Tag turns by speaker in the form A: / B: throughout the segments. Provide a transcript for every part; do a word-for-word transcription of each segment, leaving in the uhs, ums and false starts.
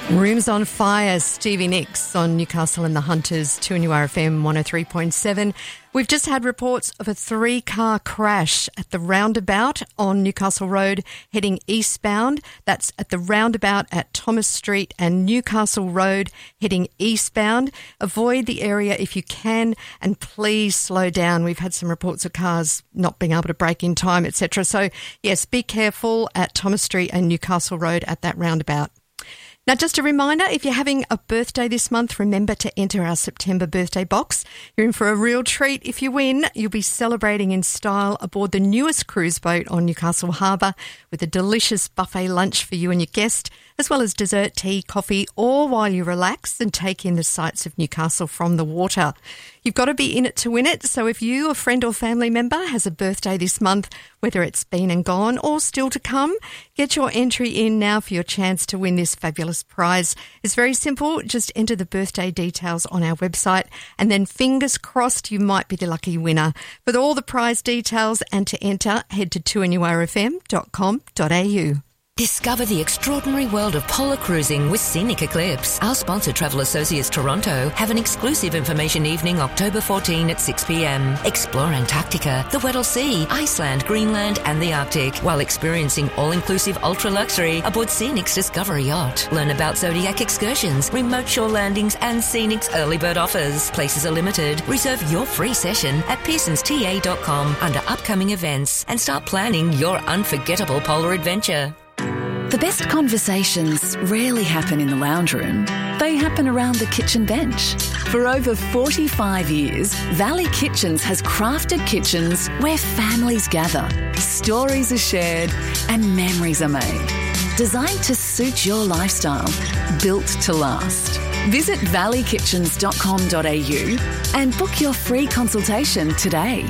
A: Rooms on Fire, Stevie Nicks on Newcastle and the Hunters, two N U R F M one oh three point seven. We've just had reports of a three-car crash at the roundabout on Newcastle Road heading eastbound. That's at the roundabout at Thomas Street and Newcastle Road heading eastbound. Avoid the area if you can and please slow down. We've had some reports of cars not being able to brake in time, et cetera. So, yes, be careful at Thomas Street and Newcastle Road at that roundabout. Now, just a reminder, if you're having a birthday this month, remember to enter our September birthday box. You're in for a real treat. If you win, you'll be celebrating in style aboard the newest cruise boat on Newcastle Harbour with a delicious buffet lunch for you and your guest, as well as dessert, tea, coffee, or while you relax and take in the sights of Newcastle from the water. You've got to be in it to win it, so if you, a friend or family member, has a birthday this month, whether it's been and gone or still to come, get your entry in now for your chance to win this fabulous prize. It's very simple. Just enter the birthday details on our website and then fingers crossed you might be the lucky winner. For all the prize details and to enter, head to two n u r f m dot com dot a u.
B: Discover the extraordinary world of polar cruising with Scenic Eclipse. Our sponsor, Travel Associates Toronto, have an exclusive information evening October fourteenth at six p m. Explore Antarctica, the Weddell Sea, Iceland, Greenland and the Arctic while experiencing all-inclusive ultra-luxury aboard Scenic's Discovery Yacht. Learn about Zodiac excursions, remote shore landings and Scenic's early bird offers. Places are limited. Reserve your free session at pearsons t a dot com under upcoming events and start planning your unforgettable polar adventure.
C: The best conversations rarely happen in the lounge room. They happen around the kitchen bench. For over forty-five years, Valley Kitchens has crafted kitchens where families gather, stories are shared and memories are made. Designed to suit your lifestyle, built to last. Visit valley kitchens dot com dot a u and book your free consultation today.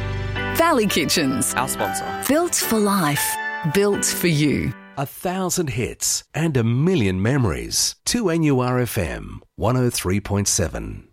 C: Valley Kitchens.
D: Our sponsor.
C: Built for life. Built for you.
E: A thousand hits and a million memories. two N U R F M one oh three point seven.